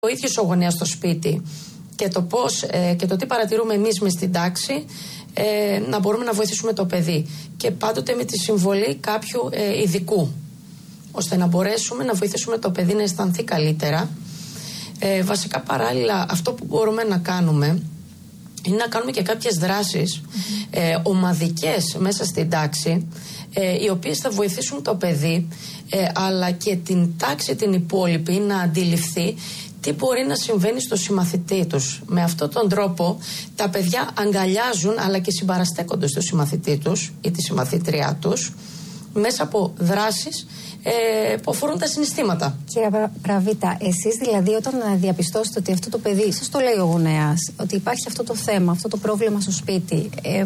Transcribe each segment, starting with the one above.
ο ίδιος ο γονέας στο σπίτι και το πώς και το τι παρατηρούμε εμείς μες στην τάξη, να μπορούμε να βοηθήσουμε το παιδί. Και πάντοτε με τη συμβολή κάποιου ειδικού, ώστε να μπορέσουμε να βοηθήσουμε το παιδί να αισθανθεί καλύτερα. Βασικά παράλληλα αυτό που μπορούμε να κάνουμε είναι να κάνουμε και κάποιες δράσεις ομαδικές μέσα στην τάξη, οι οποίες θα βοηθήσουν το παιδί αλλά και την τάξη την υπόλοιπη να αντιληφθεί τι μπορεί να συμβαίνει στο συμμαθητή τους. Με αυτόν τον τρόπο τα παιδιά αγκαλιάζουν αλλά και συμπαραστέκονται στο συμμαθητή τους ή τη συμμαθήτριά τους μέσα από δράσεις που αφορούν τα συναισθήματα. Κύριε Πραβίτα, εσείς δηλαδή όταν διαπιστώσετε ότι αυτό το παιδί, σας το λέει ο γονέας, ότι υπάρχει αυτό το θέμα, αυτό το πρόβλημα στο σπίτι,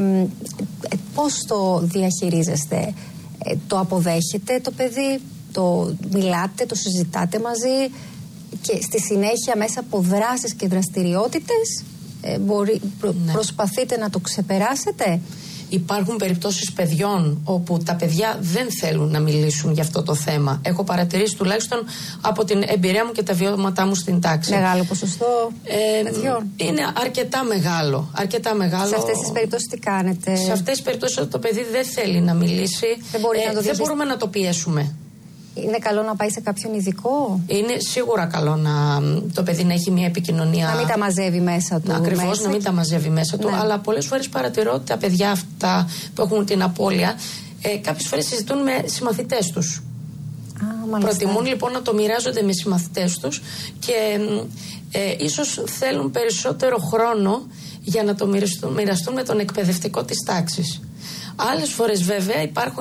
πώς το διαχειρίζεστε? Το αποδέχετε το παιδί, το μιλάτε, το συζητάτε μαζί και στη συνέχεια μέσα από δράσεις και δραστηριότητες προσπαθείτε να το ξεπεράσετε? Υπάρχουν περιπτώσεις παιδιών όπου τα παιδιά δεν θέλουν να μιλήσουν για αυτό το θέμα. Έχω παρατηρήσει τουλάχιστον από την εμπειρία μου και τα βιώματά μου στην τάξη. Μεγάλο ποσοστό παιδιών? Είναι αρκετά μεγάλο. Σε αυτές τις περιπτώσεις τι κάνετε? Σε αυτές τις περιπτώσεις το παιδί δεν θέλει να μιλήσει. Δεν μπορούμε να το πιέσουμε. Είναι καλό να πάει σε κάποιον ειδικό? Είναι σίγουρα καλό το παιδί να έχει μια επικοινωνία. Να μην τα μαζεύει μέσα του. Ακριβώς, να μην τα μαζεύει μέσα του. Αλλά πολλές φορές παρατηρώ ότι τα παιδιά αυτά που έχουν την απώλεια κάποιες φορές συζητούν με συμμαθητές τους. Προτιμούν λοιπόν να το μοιράζονται με συμμαθητές τους και ίσως θέλουν περισσότερο χρόνο για να το μοιραστούν με τον εκπαιδευτικό της τάξης. Άλλες φορές βέβαια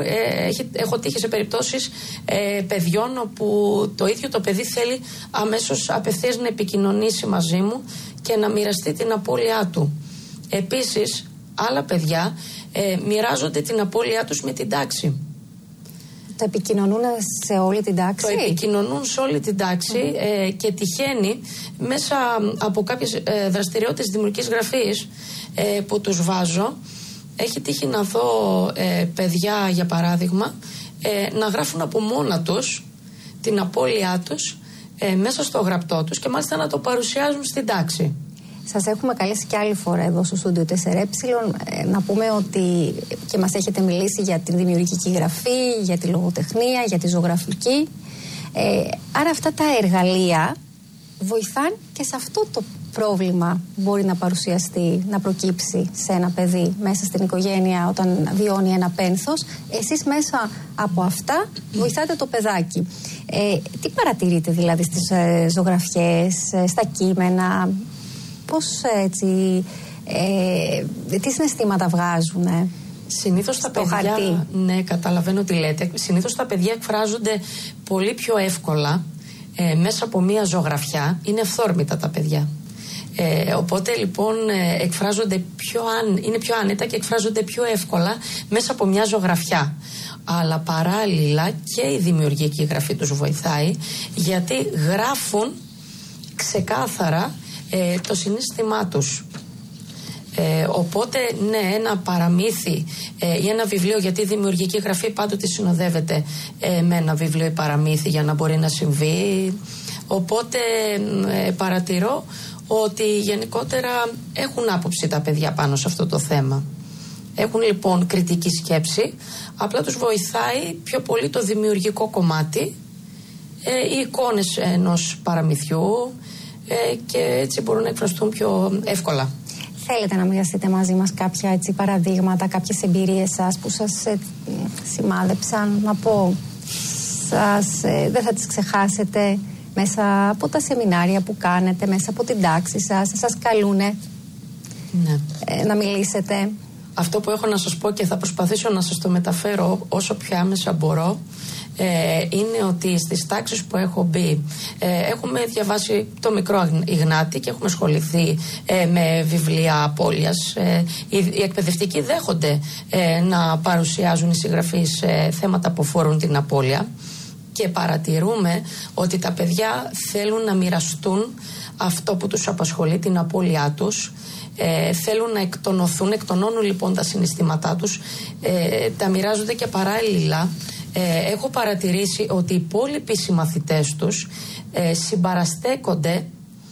έχω τύχει σε περιπτώσεις παιδιών όπου το ίδιο το παιδί θέλει αμέσως απευθείας να επικοινωνήσει μαζί μου και να μοιραστεί την απώλειά του. Επίσης άλλα παιδιά μοιράζονται την απώλειά τους με την τάξη. Το επικοινωνούν σε όλη την τάξη? Το επικοινωνούν σε όλη την τάξη και τυχαίνει μέσα από κάποιες δραστηριότητες δημιουργικής γραφής που τους βάζω. Έχει τύχει να δω παιδιά για παράδειγμα να γράφουν από μόνα τους την απώλειά τους μέσα στο γραπτό τους και μάλιστα να το παρουσιάζουν στην τάξη. Σας έχουμε καλέσει και άλλη φορά εδώ στο στούντιο 4Ε να πούμε ότι και μας έχετε μιλήσει για την δημιουργική γραφή, για τη λογοτεχνία, για τη ζωγραφική. Άρα αυτά τα εργαλεία βοηθάν και σε αυτό το πρόβλημα μπορεί να παρουσιαστεί, να προκύψει σε ένα παιδί μέσα στην οικογένεια όταν βιώνει ένα πένθος. Εσείς μέσα από αυτά βοηθάτε το παιδάκι. Τι παρατηρείτε δηλαδή στις ζωγραφιές, στα κείμενα, πώς έτσι, τι συναισθήματα βγάζουνε? Συνήθως τα παιδιά, χαρτί. Ναι, καταλαβαίνω τι λέτε. Συνήθως τα παιδιά εκφράζονται πολύ πιο εύκολα μέσα από μία ζωγραφιά. Είναι ευθόρμητα τα παιδιά. Οπότε λοιπόν εκφράζονται είναι πιο άνετα και εκφράζονται πιο εύκολα μέσα από μια ζωγραφιά. Αλλά παράλληλα και η δημιουργική γραφή τους βοηθάει, γιατί γράφουν ξεκάθαρα το συναίσθημά τους. Οπότε ναι, ένα παραμύθι ή ένα βιβλίο, γιατί η δημιουργική γραφή πάντοτε συνοδεύεται με ένα βιβλίο ή παραμύθι για να μπορεί να συμβεί. Οπότε παρατηρώ ότι γενικότερα έχουν άποψη τα παιδιά πάνω σε αυτό το θέμα. Έχουν λοιπόν κριτική σκέψη, απλά τους βοηθάει πιο πολύ το δημιουργικό κομμάτι, οι εικόνες ενός παραμυθιού και έτσι μπορούν να εκφραστούν πιο εύκολα. Θέλετε να μοιραστείτε μαζί μας κάποια έτσι παραδείγματα, κάποιες εμπειρίες σας που σας σημάδεψαν, να πω, δεν θα τις ξεχάσετε μέσα από τα σεμινάρια που κάνετε, μέσα από την τάξη σας καλούνε να μιλήσετε? Αυτό που έχω να σας πω και θα προσπαθήσω να σας το μεταφέρω όσο πιο άμεσα μπορώ, είναι ότι στις τάξεις που έχω μπει έχουμε διαβάσει το μικρό Ιγνάτη και έχουμε ασχοληθεί με βιβλία απώλειας. Οι εκπαιδευτικοί δέχονται να παρουσιάζουν οι συγγραφείς θέματα που αφορούν την απώλεια και παρατηρούμε ότι τα παιδιά θέλουν να μοιραστούν αυτό που τους απασχολεί, την απώλειά τους. Θέλουν να εκτονωθούν, εκτονώνουν λοιπόν τα συναισθήματά τους, τα μοιράζονται και παράλληλα έχω παρατηρήσει ότι οι υπόλοιποι συμμαθητές τους συμπαραστέκονται